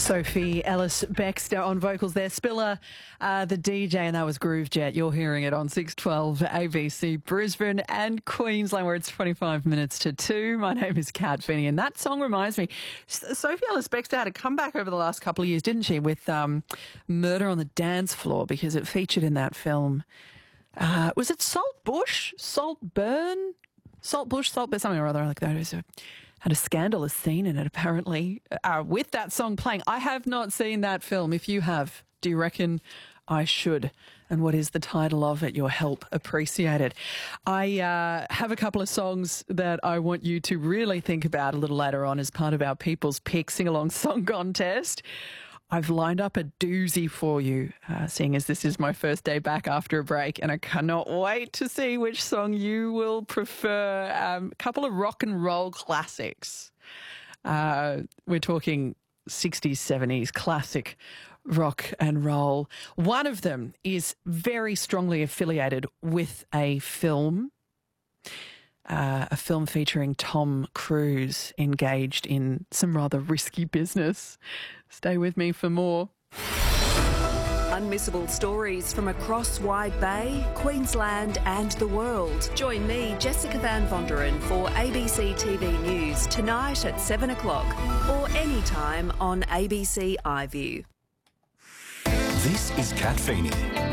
Sophie Ellis-Bextor on vocals there. Spiller, the DJ, and that was Groove Jet. You're hearing it on 612 ABC Brisbane and Queensland, where it's 25 minutes to 2. My name is Kat Feeney, and that song reminds me, Sophie Ellis-Bextor had a comeback over the last couple of years, didn't she, with Murder on the Dance Floor, because it featured in that film. Was it Saltbush? Saltburn? Saltbush? Saltburn? Something or other like that. It was had a scandalous scene in it, apparently, with that song playing. I have not seen that film. If you have, do you reckon I should? And what is the title of it? Your help appreciated. I have a couple of songs that I want you to really think about a little later on as part of our People's Pick Sing-Along Song Contest. I've lined up a doozy for you, seeing as this is my first day back after a break, and I cannot wait to see which song you will prefer. A couple of rock and roll classics. We're talking 60s, 70s, classic rock and roll. One of them is very strongly affiliated with a film featuring Tom Cruise engaged in some rather risky business. Stay with me for more. Unmissable stories from across Wide Bay, Queensland and the world. Join me, Jessica Van Vonderen, for ABC TV News tonight at 7 o'clock or anytime on ABC iView. This is Kat Feeney.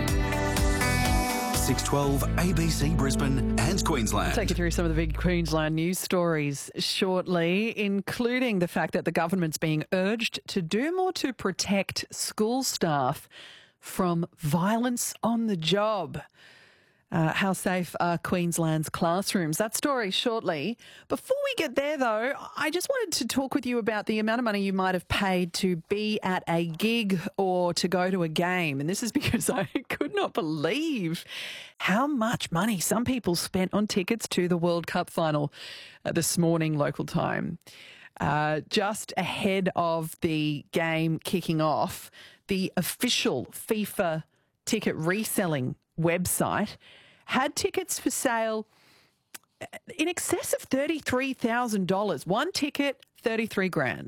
612 ABC Brisbane and Queensland. I'll take you through some of the big Queensland news stories shortly, including the fact that the government's being urged to do more to protect school staff from violence on the job. How safe are Queensland's classrooms? That story shortly. Before we get there, though, I just wanted to talk with you about the amount of money you might have paid to be at a gig or to go to a game. And this is because I could not believe how much money some people spent on tickets to the World Cup final this morning, local time. Just ahead of the game kicking off, the official FIFA ticket reselling website had tickets for sale in excess of $33,000. One ticket, 33 grand.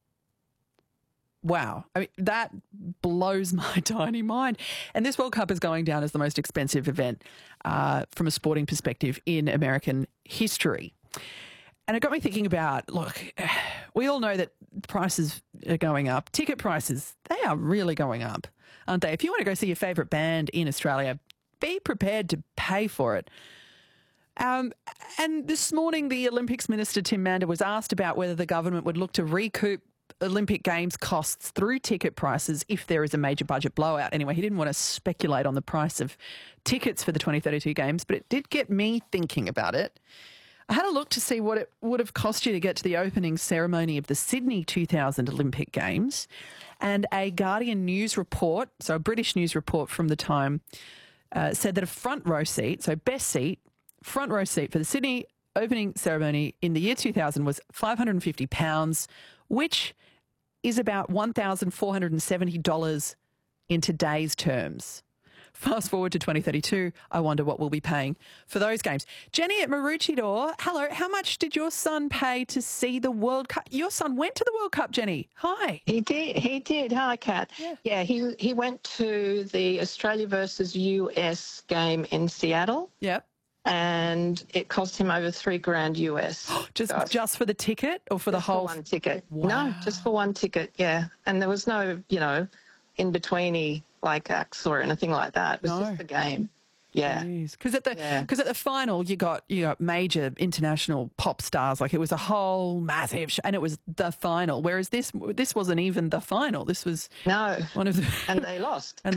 Wow. I mean, that blows my tiny mind. And this World Cup is going down as the most expensive event from a sporting perspective in American history. And it got me thinking about, look, we all know that prices are going up. Ticket prices, they are really going up, aren't they? If you want to go see your favourite band in Australia, be prepared to pay for it. And this morning, the Olympics Minister, Tim Mander, was asked about whether the government would look to recoup Olympic Games costs through ticket prices if there is a major budget blowout. Anyway, he didn't want to speculate on the price of tickets for the 2032 Games, but it did get me thinking about it. I had a look to see what it would have cost you to get to the opening ceremony of the Sydney 2000 Olympic Games, and a Guardian news report, so a British news report from the time, said that a front row seat, so best seat, front row seat for the Sydney opening ceremony in the year 2000 was £550, which is about $1,470 in today's terms. Fast forward to 2032, I wonder what we'll be paying for those games. Jenny at Maroochydore, hello. How much did your son pay to see the World Cup? Your son went to the World Cup, Jenny. Hi. He did. Hi, Kat. Yeah, he went to the Australia versus US game in Seattle. Yep. And it cost him over $3,000 US. just for the ticket or for the whole? For one ticket. Wow. No, just for one ticket, yeah. And there was no, in-betweeny like acts or anything like that. It was just the game. Yeah. Because at the final you got major international pop stars, like it was a whole massive show, and it was the final. Whereas this wasn't even the final. This was one of the and they lost. and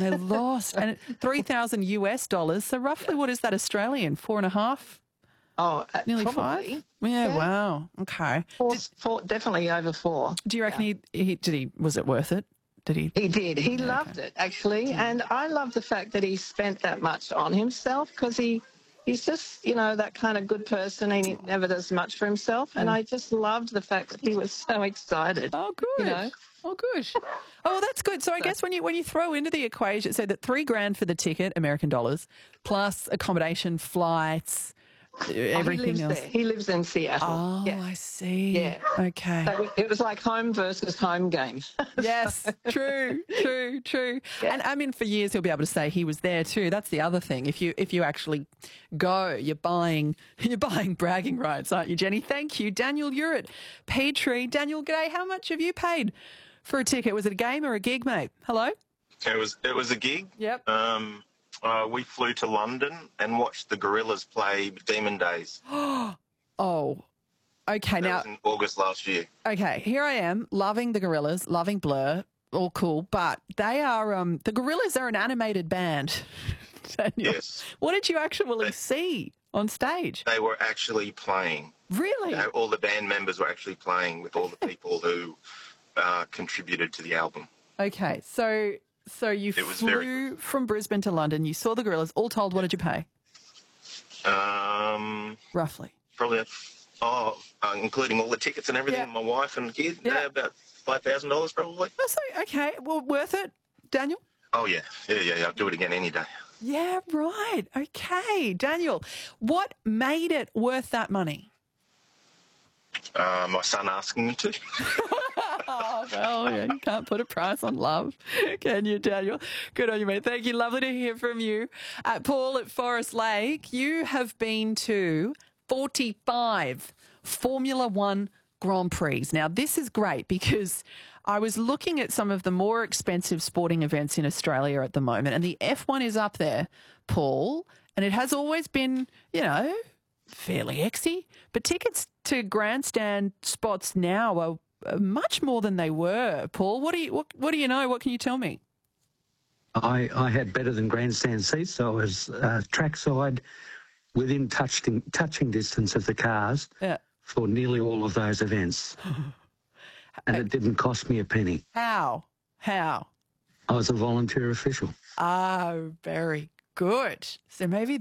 $3,000 US. So roughly, what is that Australian? 4.5? Oh, nearly probably. 5. Yeah. Wow. Okay. Four, definitely over 4. Do you reckon he was it worth it? He did. He loved it, actually. And I love the fact that he spent that much on himself, because he's just, that kind of good person, and he never does much for himself. And I just loved the fact that he was so excited. Oh, good. Oh, good. Oh, that's good. So I guess when you throw into the equation, so that $3,000 for the ticket, American dollars, plus accommodation, flights, everything he lives else. there. He lives in Seattle. Oh, yeah. I see. Yeah. Okay. So it was like home versus home game. Yes, true. Yeah. And I mean, for years he'll be able to say he was there too. That's the other thing. If you actually go, you're buying bragging rights, aren't you, Jenny? Thank you, Daniel. You're at Petrie. Daniel, g'day. How much have you paid for a ticket? Was it a game or a gig, mate? Hello. It was a gig. Yep. We flew to London and watched the Gorillas play Demon Days. Oh, okay. That Now, was in August last year. okay, here I am, loving the Gorillas, loving Blur, all cool, but they are the Gorillas are an animated band. Daniel, Yes. what did you actually see on stage? They were actually playing. Really? All the band members were actually playing with all the people who contributed to the album. Okay, so you It was very flew from Brisbane to London. You saw the Gorillas. All told, what did you pay? Roughly. Probably, including all the tickets and everything, Yeah. my wife and the kids, Yeah. about $5,000 probably. Oh, so, okay, well, worth it, Daniel? Oh, yeah. Yeah. I'll do it again any day. Yeah, right. Okay, Daniel, what made it worth that money? My son asking me to. Oh, well, yeah, you can't put a price on love, can you, Daniel? Good on you, mate. Thank you. Lovely to hear from you. Paul at Forest Lake, you have been to 45 Formula One Grand Prix. Now, this is great because I was looking at some of the more expensive sporting events in Australia at the moment, and the F1 is up there, Paul, and it has always been, fairly exy, but tickets to grandstand spots now are much more than they were. Paul, what do you know? What can you tell me? I had better than grandstand seats, so I was trackside within touching distance of the cars for nearly all of those events. And it didn't cost me a penny. How? I was a volunteer official. Oh, very good. So maybe